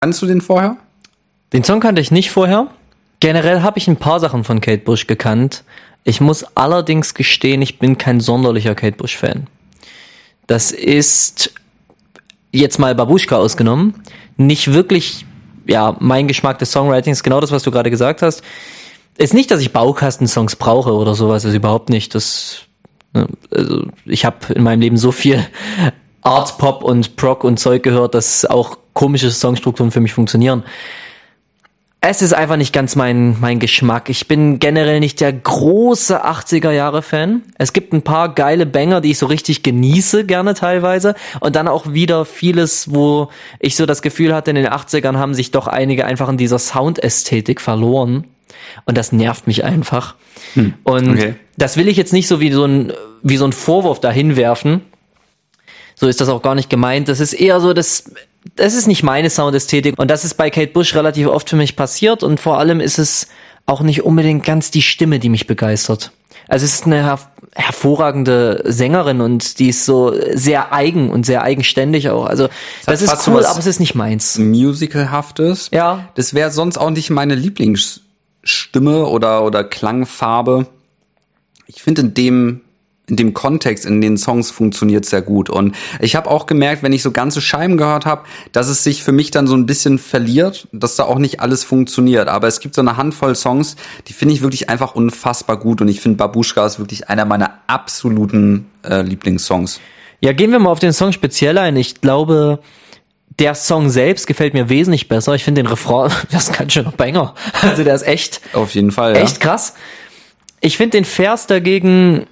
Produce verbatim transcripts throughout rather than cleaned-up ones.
Kannst du den vorher? Den Song kannte ich nicht vorher. Generell habe ich ein paar Sachen von Kate Bush gekannt. Ich muss allerdings gestehen, ich bin kein sonderlicher Kate Bush-Fan. Das ist, jetzt mal Babuschka ausgenommen, nicht wirklich, ja, mein Geschmack des Songwritings, genau das, was du gerade gesagt hast. Ist nicht, dass ich Baukastensongs brauche oder sowas, ist überhaupt nicht. Das, ne, also ich habe in meinem Leben so viel Art, Pop und Prog und Zeug gehört, dass auch komische Songstrukturen für mich funktionieren. Es ist einfach nicht ganz mein mein Geschmack. Ich bin generell nicht der große achtziger-Jahre-Fan. Es gibt ein paar geile Banger, die ich so richtig genieße, gerne teilweise. Und dann auch wieder vieles, wo ich so das Gefühl hatte, in den achtzigern haben sich doch einige einfach in dieser Soundästhetik verloren. Und das nervt mich einfach. Hm, und okay. Das will ich jetzt nicht so wie so ein wie so ein Vorwurf dahin werfen. So ist das auch gar nicht gemeint. Das ist eher so, das das ist nicht meine Soundästhetik. Und das ist bei Kate Bush relativ oft für mich passiert. Und vor allem ist es auch nicht unbedingt ganz die Stimme, die mich begeistert. Also es ist eine her- hervorragende Sängerin und die ist so sehr eigen und sehr eigenständig auch. Also das, das ist cool, aber es ist nicht meins. Musicalhaftes. Ja. Das wäre sonst auch nicht meine Lieblingsstimme oder oder Klangfarbe. Ich finde in dem in dem Kontext, in den Songs funktioniert sehr gut. Und ich habe auch gemerkt, wenn ich so ganze Scheiben gehört habe, dass es sich für mich dann so ein bisschen verliert, dass da auch nicht alles funktioniert. Aber es gibt so eine Handvoll Songs, die finde ich wirklich einfach unfassbar gut. Und ich finde, Babuschka ist wirklich einer meiner absoluten äh, Lieblingssongs. Ja, gehen wir mal auf den Song speziell ein. Ich glaube, der Song selbst gefällt mir wesentlich besser. Ich finde den Refrain, das ist ganz schön noch Banger. Also der ist echt, auf jeden Fall, echt ja. krass. Ich finde den Vers dagegen,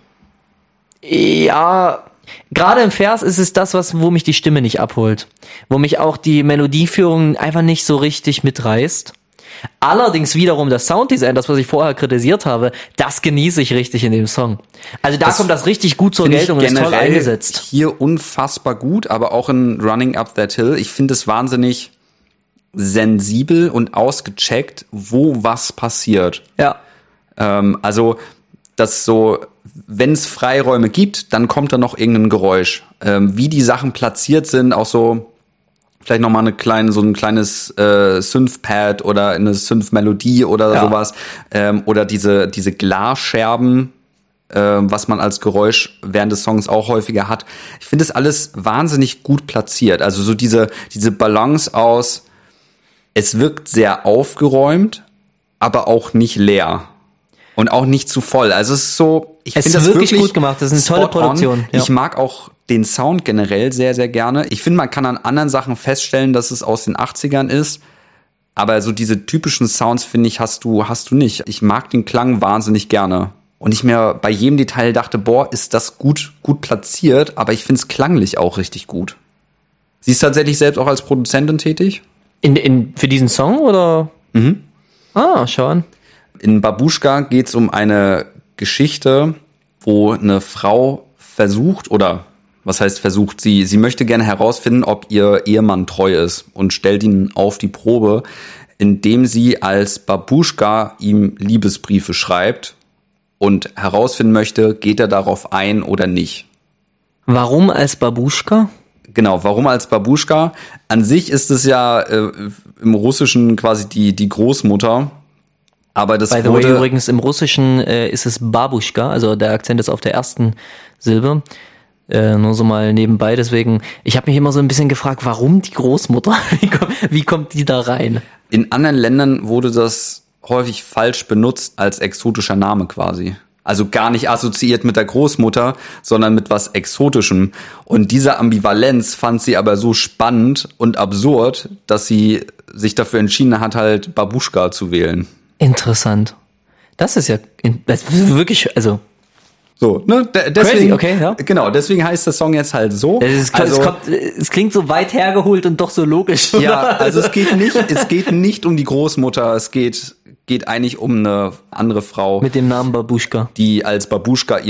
ja, gerade im Vers ist es das, was, wo mich die Stimme nicht abholt. Wo mich auch die Melodieführung einfach nicht so richtig mitreißt. Allerdings wiederum das Sounddesign, das, was ich vorher kritisiert habe, das genieße ich richtig in dem Song. Also da das kommt das richtig gut zur Geltung und ist toll eingesetzt. Hier unfassbar gut, aber auch in Running Up That Hill. Ich finde es wahnsinnig sensibel und ausgecheckt, wo was passiert. Ja. Ähm, also, das so, wenn es Freiräume gibt, dann kommt da noch irgendein Geräusch. Ähm, wie die Sachen platziert sind, auch so vielleicht noch mal eine kleine, so ein kleines äh, Synth-Pad oder eine Synth-Melodie oder ja. sowas. Ähm, oder diese diese Glasscherben, äh, was man als Geräusch während des Songs auch häufiger hat. Ich finde das alles wahnsinnig gut platziert. Also so diese diese Balance aus, es wirkt sehr aufgeräumt, aber auch nicht leer. Und auch nicht zu voll. Also es ist so, ich finde das wirklich gut gemacht. Das ist eine tolle Produktion. Ja. Ich mag auch den Sound generell sehr, sehr gerne. Ich finde, man kann an anderen Sachen feststellen, dass es aus den achtzigern ist. Aber so diese typischen Sounds, finde ich, hast du, hast du nicht. Ich mag den Klang wahnsinnig gerne. Und ich mir bei jedem Detail dachte, boah, ist das gut, gut platziert. Aber ich finde es klanglich auch richtig gut. Sie ist tatsächlich selbst auch als Produzentin tätig? In, in, für diesen Song, oder? Mhm. Ah, schau an. In Babuschka geht's um eine Geschichte, wo eine Frau versucht, oder was heißt versucht, sie sie möchte gerne herausfinden, ob ihr Ehemann treu ist und stellt ihn auf die Probe, indem sie als Babuschka ihm Liebesbriefe schreibt und herausfinden möchte, geht er darauf ein oder nicht. Warum als Babuschka? Genau, warum als Babuschka? An sich ist es ja äh, im Russischen quasi die die Großmutter. Aber das By the wurde way, übrigens im Russischen äh, ist es Babuschka, also der Akzent ist auf der ersten Silbe. Äh, nur so mal nebenbei, deswegen, ich habe mich immer so ein bisschen gefragt, warum die Großmutter? Wie, kommt, wie kommt die da rein? In anderen Ländern wurde das häufig falsch benutzt als exotischer Name quasi. Also gar nicht assoziiert mit der Großmutter, sondern mit was Exotischem. Und diese Ambivalenz fand sie aber so spannend und absurd, dass sie sich dafür entschieden hat, halt Babuschka zu wählen. Interessant. Das ist ja das ist wirklich, also so, ne? De- deswegen, crazy, okay, ja. Genau, deswegen heißt der Song jetzt halt so. Es, ist, also, es, kommt, es klingt so weit hergeholt und doch so logisch. Ja, also es geht nicht, es geht nicht um die Großmutter, es geht geht eigentlich um eine andere Frau mit dem Namen Babuschka, die als Babuschka